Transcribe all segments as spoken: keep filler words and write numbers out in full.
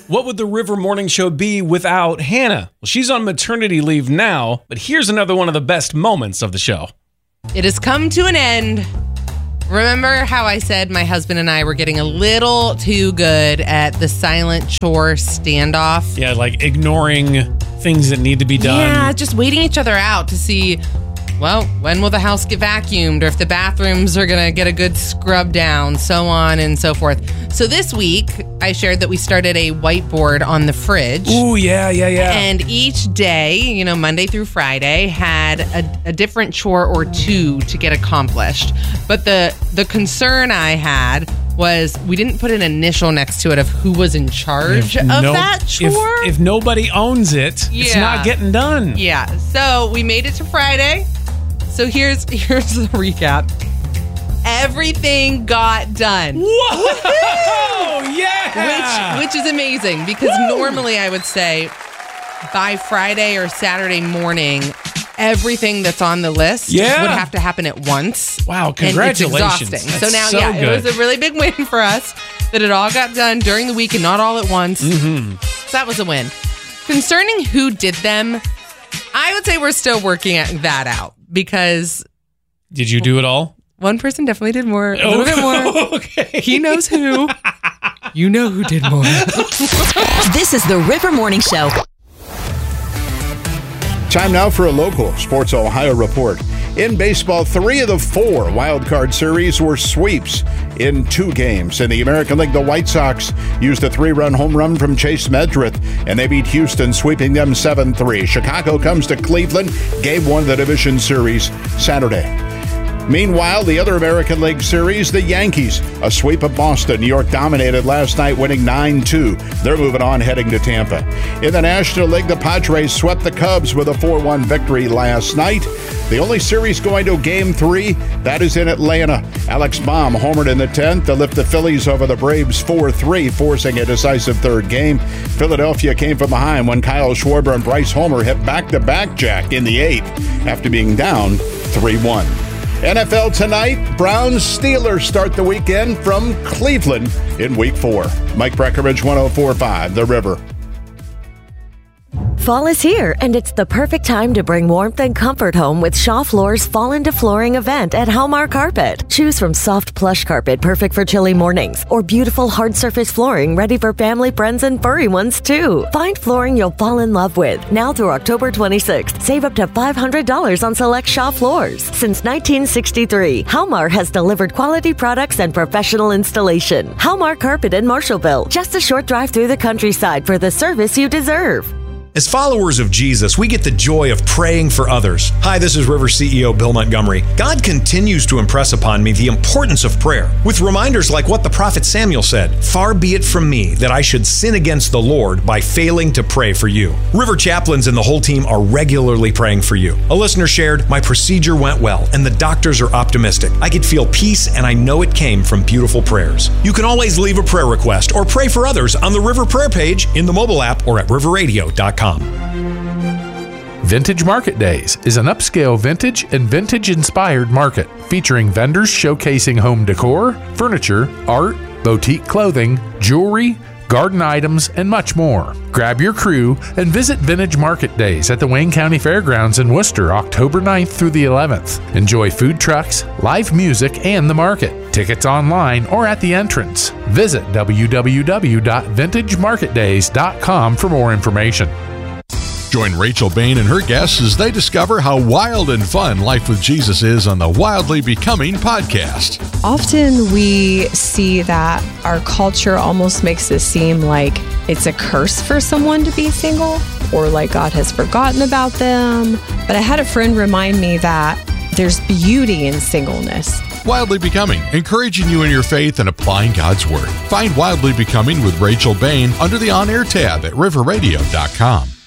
What would the River Morning Show be without Hannah? Well, she's on maternity leave now, but here's another one of the best moments of the show. It has come to an end. Remember how I said my husband and I were getting a little too good at the silent chore standoff? Yeah, like ignoring things that need to be done. Yeah, just waiting each other out to see, well, when will the house get vacuumed, or if the bathrooms are going to get a good scrub down, so on and so forth. So this week, I shared that we started a whiteboard on the fridge. Ooh, yeah, yeah, yeah. And each day, you know, Monday through Friday, had a, a different chore or two to get accomplished. But the the concern I had was we didn't put an initial next to it of who was in charge If of no- that chore. If, if nobody owns it, it's Yeah. not getting done. Yeah, so we made it to Friday. So here's here's the recap. Everything got done. Whoa! Yeah! Which which is amazing because Woo! normally I would say by Friday or Saturday morning, everything that's on the list Yeah. would have to happen at once. Wow, And congratulations. it's exhausting. That's so now, so yeah, good. it was a really big win for us that it all got done during the week and not all at once. Mm-hmm. So that was a win. Concerning who did them, I would say we're still working at that out because Did you do it all? one person definitely did more, a little bit more. Okay. He knows who. You know who did more. This is the River Morning Show. Time now for a local Sports Ohio report. In baseball, three of the four wild card series were sweeps in two games. In the American League, the White Sox used a three-run home run from Chase Medrith, and they beat Houston, sweeping them seven three. Chicago comes to Cleveland, game one of the division series Saturday. Meanwhile, the other American League series, the Yankees, a sweep of Boston. New York dominated last night, winning nine two. They're moving on, heading to Tampa. In the National League, the Padres swept the Cubs with a four one victory last night. The only series going to game three, that is in Atlanta. Alex Baum homered in the tenth to lift the Phillies over the Braves four three, forcing a decisive third game. Philadelphia came from behind when Kyle Schwarber and Bryce Homer hit back-to-back jack in the eighth after being down three one. N F L tonight, Browns Steelers start the weekend from Cleveland in week four. Mike Breckenridge, one oh four point five, The River. Fall is here, and it's the perfect time to bring warmth and comfort home with Shaw Floor's Fall into Flooring event at Halmar Carpet. Choose from soft plush carpet perfect for chilly mornings, or beautiful hard surface flooring ready for family, friends, and furry ones too. Find flooring you'll fall in love with. Now through October twenty-sixth, save up to five hundred dollars on select Shaw Floors. Since nineteen sixty-three, Halmar has delivered quality products and professional installation. Halmar Carpet in Marshallville, just a short drive through the countryside for the service you deserve. As followers of Jesus, we get the joy of praying for others. Hi, this is River C E O Bill Montgomery. God continues to impress upon me the importance of prayer, with reminders like what the prophet Samuel said, "Far be it from me that I should sin against the Lord by failing to pray for you." River chaplains and the whole team are regularly praying for you. A listener shared, "My procedure went well, and the doctors are optimistic. I could feel peace, and I know it came from beautiful prayers." You can always leave a prayer request or pray for others on the River Prayer page, in the mobile app, or at river radio dot com. Vintage Market Days is an upscale vintage and vintage-inspired market featuring vendors showcasing home decor, furniture, art, boutique clothing, jewelry, garden items, and much more. Grab your crew and visit Vintage Market Days at the Wayne County Fairgrounds in Worcester, October ninth through the eleventh. Enjoy food trucks, live music, and the market. Tickets online or at the entrance. Visit w w w dot vintage market days dot com for more information. Join Rachel Bain and her guests as they discover how wild and fun life with Jesus is on the Wildly Becoming podcast. Often we see that our culture almost makes it seem like it's a curse for someone to be single, or like God has forgotten about them. But I had a friend remind me that there's beauty in singleness. Wildly Becoming, encouraging you in your faith and applying God's Word. Find Wildly Becoming with Rachel Bain under the On Air tab at river radio dot com.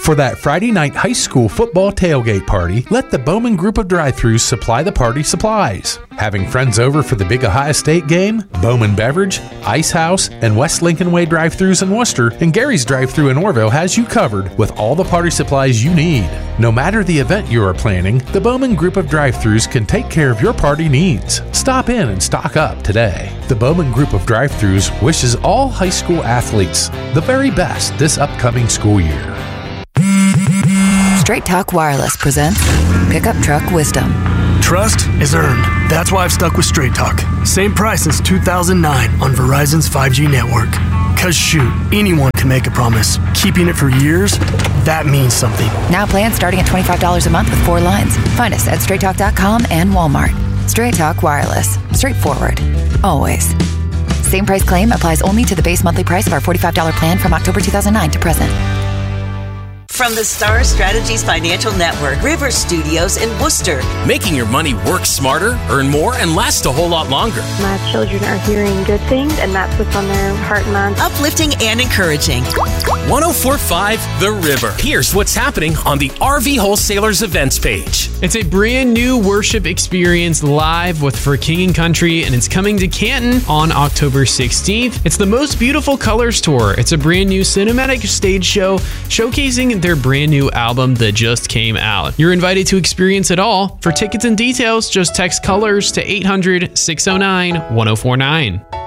For that Friday night high school football tailgate party, let the Bowman Group of Drive-Thrus supply the party supplies. Having friends over for the big Ohio State game? Bowman Beverage, Ice House, and West Lincoln Way Drive-Thrus in Worcester and Gary's Drive-Thru in Orville has you covered with all the party supplies you need. No matter the event you are planning, the Bowman Group of Drive-Thrus can take care of your party needs. Stop in and stock up today. The Bowman Group of Drive-Thrus wishes all high school athletes the very best this upcoming school year. Straight Talk Wireless presents Pickup Truck Wisdom. Trust is earned. That's why I've stuck with Straight Talk. Same price since two thousand nine on Verizon's five G network. Cause shoot, anyone can make a promise. Keeping it for years, that means something. Now plans starting at twenty-five dollars a month with four lines. Find us at straight talk dot com and Walmart. Straight Talk Wireless. Straightforward. Always. Same price claim applies only to the base monthly price of our forty-five dollars plan from October two thousand nine to present. From the Star Strategies Financial Network, River Studios in Worcester. Making your money work smarter, earn more, and last a whole lot longer. My children are hearing good things, and that's what's on their heart and mind. Uplifting and encouraging. one oh four point five The River. Here's what's happening on the R V Wholesalers events page. It's a brand new worship experience live with For King and Country, and it's coming to Canton on October sixteenth. It's the Most Beautiful Colors Tour. It's a brand new cinematic stage show showcasing their brand new album that just came out. You're invited to experience it all. For tickets and details, just text colors to eight hundred, six oh nine, one oh four nine.